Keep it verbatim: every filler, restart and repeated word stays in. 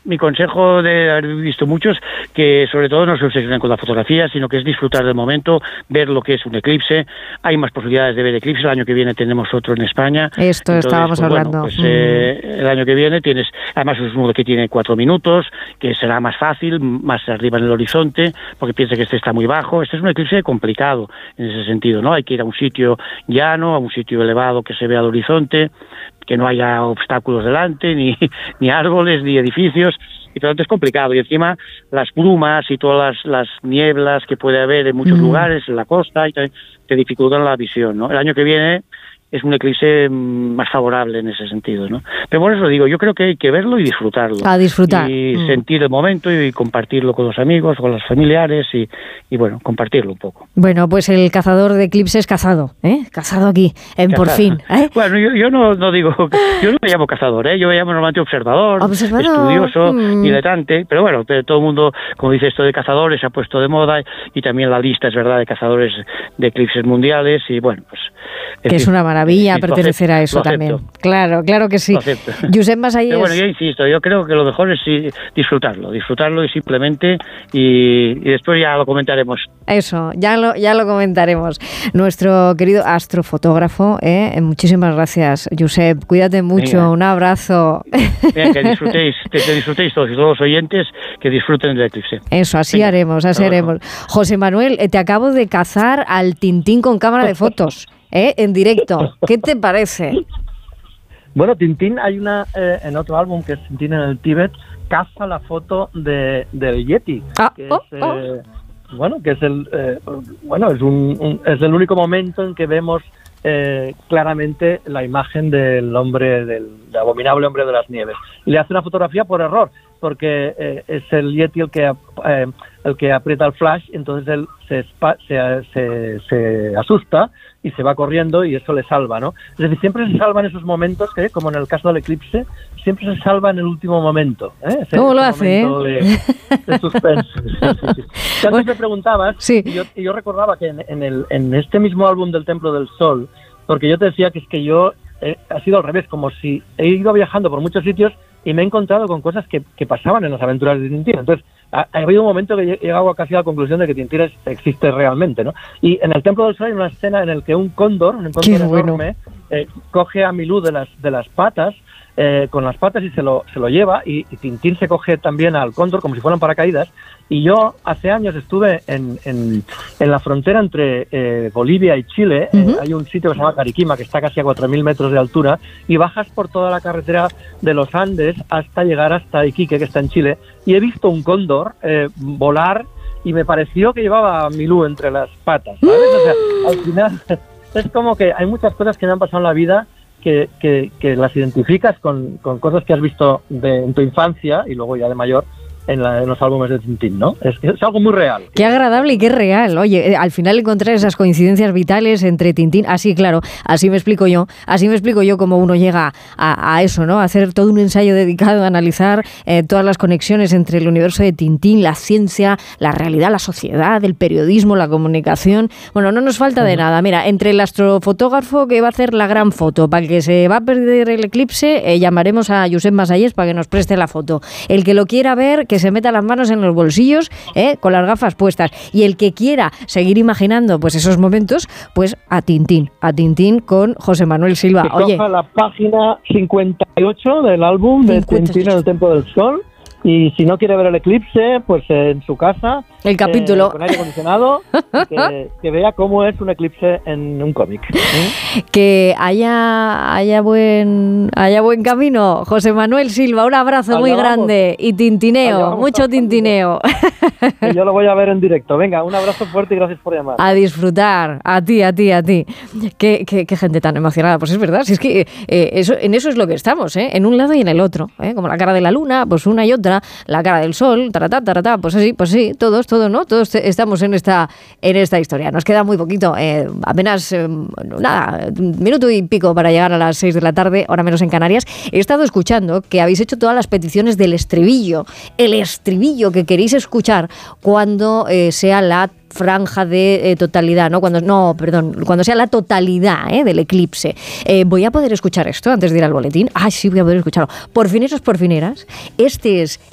mi consejo de haber visto muchos, que sobre todo no se obsesionen con la fotografía, sino que es disfrutar del momento, ver lo que es un eclipse. Hay más posibilidades de ver eclipses. El año que viene tenemos otro en España. Esto Entonces, estábamos pues, hablando. Bueno, pues, mm. eh, el año que viene tienes, además es uno que tiene cuatro minutos, que será más fácil, más arriba en el horizonte, porque piensa que este está muy bajo. Este es un eclipse complicado en ese sentido, ¿no? Hay que ir a un sitio llano, a un sitio elevado que se vea al horizonte, que no haya obstáculos delante, ni, ni árboles, ni edificios, y por lo tanto es complicado. Y encima las brumas y todas las, las nieblas que puede haber en muchos mm. lugares, en la costa, y te, te dificultan la visión, ¿no? El año que viene es un eclipse más favorable en ese sentido, ¿no? Pero por eso digo, yo creo que hay que verlo y disfrutarlo. A disfrutar. Y mm. sentir el momento y compartirlo con los amigos, con los familiares y, y bueno, compartirlo un poco. Bueno, pues el cazador de eclipses cazado, ¿eh? Cazado aquí, en Cazado. Por fin. ¿eh? Bueno, yo, yo no, no digo, yo no me llamo cazador, ¿eh? Yo me llamo normalmente observador, observador. estudioso, mm. diletante, pero bueno, pero todo el mundo, como dice esto de cazadores, se ha puesto de moda y también la lista, es verdad, de cazadores de eclipses mundiales y bueno, pues... Que es, es una maravilla sí, pertenecer acepto, a eso también. Claro, claro que sí. Josep Masayés. Pero bueno, yo insisto, yo creo que lo mejor es disfrutarlo, disfrutarlo y simplemente, y, y después ya lo comentaremos. Eso, ya lo, ya lo comentaremos. Nuestro querido astrofotógrafo, ¿eh? Muchísimas gracias, Josep. Cuídate mucho, Venga. Un abrazo. Venga, que disfrutéis, que, que disfrutéis todos, y todos los oyentes que disfruten del eclipse. Eso, así Venga, haremos, así haremos. José Manuel, te acabo de cazar al Tintín con cámara de fotos. ¿Eh? En directo. ¿Qué te parece? Bueno, Tintín, hay una eh, en otro álbum que es Tintín en el Tíbet, caza la foto de del Yeti, ah, que oh, es, oh. Eh, bueno, que es el eh, bueno es un, un es el único momento en que vemos eh, claramente la imagen del hombre del, del abominable hombre de las nieves. Le hace una fotografía por error, porque eh, es el Yeti el que eh, el que aprieta el flash, entonces él se, se, se, se asusta y se va corriendo y eso le salva, ¿no? Es decir, siempre se salva en esos momentos que, como en el caso del eclipse, siempre se salva en el último momento. ¿eh? Ese, ¿Cómo lo hace? Eh? De, de suspense. Sí, sí, sí. Si antes bueno, me preguntabas, sí. y, yo, y yo recordaba que en, en, el, en este mismo álbum del Templo del Sol, porque yo te decía que es que yo eh, ha sido al revés, como si he ido viajando por muchos sitios y me he encontrado con cosas que, que pasaban en las aventuras de Tintín. Entonces, ha, ha habido un momento que he llegado casi a la conclusión de que Tintín es, existe realmente, ¿no? Y en el Templo del Sol hay una escena en la que un cóndor, un cóndor enorme, bueno. eh, coge a Milú de las, de las patas, eh, con las patas y se lo, se lo lleva, y, y Tintín se coge también al cóndor como si fueran paracaídas. Y yo hace años estuve en, en, en la frontera entre eh, Bolivia y Chile. Uh-huh. eh, hay un sitio que se llama Cariquima, que está casi a cuatro mil metros de altura, y bajas por toda la carretera de los Andes hasta llegar hasta Iquique, que está en Chile, y he visto un cóndor eh, volar, y me pareció que llevaba a Milú entre las patas, ¿sabes? O sea, al final es como que hay muchas cosas que me han pasado en la vida que, que, que las identificas con, con cosas que has visto de, en tu infancia y luego ya de mayor en, la, en los álbumes de Tintín, ¿no? Es, es algo muy real. Qué agradable y qué real. Oye, al final encontrar esas coincidencias vitales entre Tintín, así claro, así me explico yo, así me explico yo cómo uno llega a, a eso, ¿no? A hacer todo un ensayo dedicado a analizar eh, todas las conexiones entre el universo de Tintín, la ciencia, la realidad, la sociedad, el periodismo, la comunicación. Bueno, no nos falta de nada. Mira, entre el astrofotógrafo que va a hacer la gran foto, para el que se va a perder el eclipse, eh, llamaremos a Josep Masayés para que nos preste la foto. El que lo quiera ver, que se meta las manos en los bolsillos, ¿eh? Con las gafas puestas. Y el que quiera seguir imaginando pues esos momentos, pues a Tintín, a Tintín con José Manuel Silva. Que Oye, coja la página cincuenta y ocho del álbum de Tintín en el Templo del Sol. Y si no quiere ver el eclipse, pues eh, en su casa, el capítulo eh, con aire acondicionado, que, que vea cómo es un eclipse en un cómic. ¿eh? Que haya haya buen haya buen camino, José Manuel Silva. Un abrazo Allá muy vamos. grande y tintineo, mucho tintineo. Y yo lo voy a ver en directo. Venga, un abrazo fuerte y gracias por llamar. A disfrutar, a ti, a ti, a ti. Qué, qué, qué gente tan emocionada. Pues es verdad, si es que eh, eso, en eso es lo que estamos, ¿eh? En un lado y en el otro, ¿eh? Como la cara de la luna, pues una y otra. La cara del sol, taratá, taratá, pues sí, pues sí, todos, todos, ¿no? Todos estamos en esta, en esta historia. Nos queda muy poquito, eh, apenas, eh, nada, un minuto y pico para llegar a las seis de la tarde, hora menos en Canarias. He estado escuchando que habéis hecho todas las peticiones del estribillo, el estribillo que queréis escuchar cuando eh, sea la franja de eh, totalidad, ¿no? Cuando, no, perdón, cuando sea la totalidad ¿eh? del eclipse. Eh, ¿Voy a poder escuchar esto antes de ir al boletín? Ah, sí, voy a poder escucharlo. Porfineros, porfineras, este es